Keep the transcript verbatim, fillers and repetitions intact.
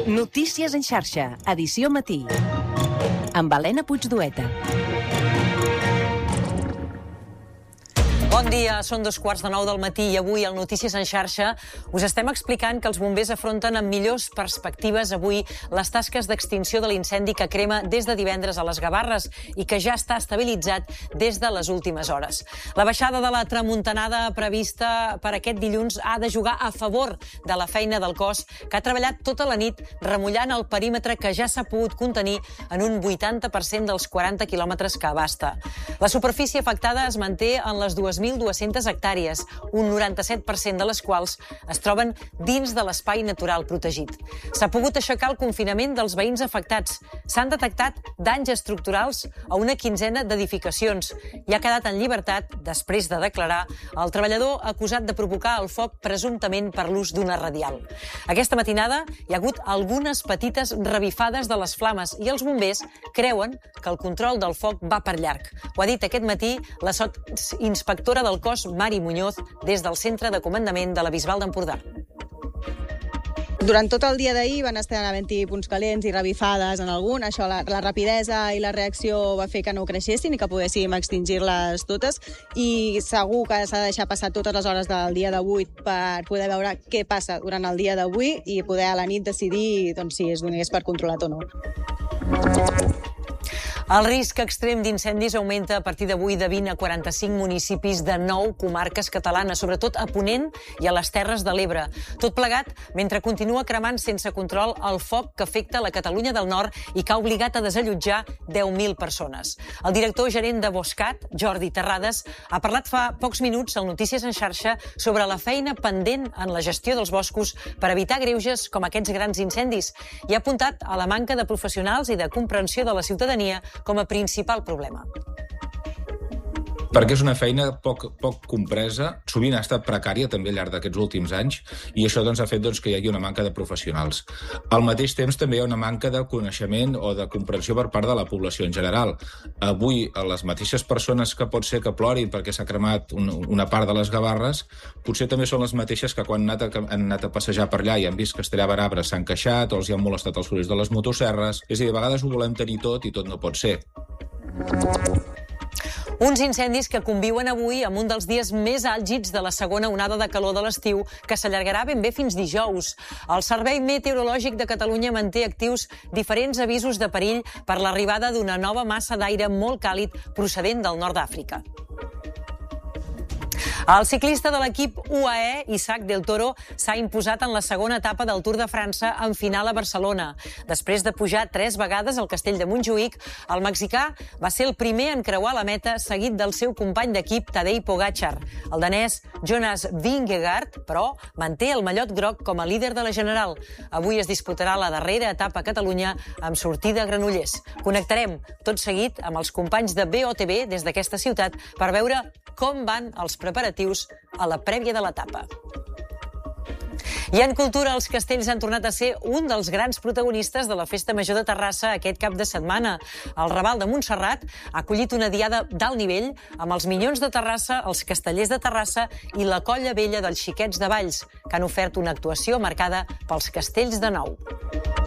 Notícies en xarxa, edició matí, amb Helena Puigdueta. Bon dia, són dos quarts de nou del matí i avui al Notícies en xarxa us estem explicant que els bombers afronten amb millors perspectives avui les tasques d'extinció de l'incendi que crema des de divendres a les Gavarres i que ja està estabilitzat des de les últimes hores. La baixada de la tramuntanada prevista per aquest dilluns ha de jugar a favor de la feina del cos que ha treballat tota la nit remullant el perímetre que ja s'ha pogut contenir en un vuitanta per cent dels quaranta quilòmetres que abasta. La superfície afectada es manté en les dues mil dues-centes hectàrees, un noranta-set per cent de les quals es troben dins de l'espai natural protegit. S'ha pogut aixecar el confinament dels veïns afectats. S'han detectat danys estructurals a una quinzena d'edificacions i ha quedat en llibertat, després de declarar, el treballador acusat de provocar el foc presumptament per l'ús d'una radial. Aquesta matinada hi ha hagut algunes petites revifades de les flames i els bombers creuen que el control del foc va per llarg. Ho ha dit aquest matí la sotsinspectora del cos, Mari Muñoz, des del centre de comandament de la Bisbal d'Empordà. Durant tot el dia d'ahir van estar havent-hi punts calents i revifades en algun. Això, la, la rapidesa i la reacció va fer que no creixessin i que poguéssim extingir-les totes. I segur que s'ha de deixar passar totes les hores del dia d'avui per poder veure què passa durant el dia d'avui i poder a la nit decidir doncs, si es donés per controlat o no. El risc extrem d'incendis augmenta a partir d'avui de vint a quaranta-cinc municipis de nou comarques catalanes, sobretot a Ponent i a les Terres de l'Ebre. Tot plegat mentre continua cremant sense control el foc que afecta la Catalunya del Nord i que ha obligat a desallotjar deu mil persones. El director gerent de Boscat, Jordi Terrades, ha parlat fa pocs minuts al Notícies en xarxa sobre la feina pendent en la gestió dels boscos per evitar greuges com aquests grans incendis i ha apuntat a la manca de professionals i de comprensió de la ciutadania com a principal problema. Perquè és una feina poc, poc compresa, sovint ha estat precària també al llarg d'aquests últims anys i això doncs, ha fet doncs, que hi hagi una manca de professionals. Al mateix temps també hi ha una manca de coneixement o de comprensió per part de la població en general. Avui les mateixes persones que pot ser que plorin perquè s'ha cremat un, una part de les Gavarres potser també són les mateixes que quan han anat a, han anat a passejar per allà i han vist que es tallaven arbres s'han queixat o els hi han molestat els sorolls de les motosserres. És a dir, a vegades ho volem tenir tot i tot no pot ser. Uns incendis que conviuen avui amb un dels dies més àlgids de la segona onada de calor de l'estiu, que s'allargarà ben bé fins dijous. El Servei Meteorològic de Catalunya manté actius diferents avisos de perill per l'arribada d'una nova massa d'aire molt càlid procedent del nord d'Àfrica. El ciclista de l'equip U A E, Isaac del Toro, s'ha imposat en la segona etapa del Tour de França en final a Barcelona. Després de pujar tres vegades al castell de Montjuïc, el mexicà va ser el primer en creuar la meta, seguit del seu company d'equip Tadej Pogačar. El danès Jonas Vingegaard, però, manté el mallot groc com a líder de la general. Avui es disputarà la darrera etapa a Catalunya amb sortida a Granollers. Connectarem tot seguit amb els companys de B O T B des d'aquesta ciutat per veure com van els preparatius a la prèvia de l'etapa. I en cultura, els castells han tornat a ser un dels grans protagonistes de la Festa Major de Terrassa aquest cap de setmana. El Raval de Montserrat ha acollit una diada d'alt nivell amb els Minyons de Terrassa, els Castellers de Terrassa i la Colla Vella dels Xiquets de Valls, que han ofert una actuació marcada pels castells de nou.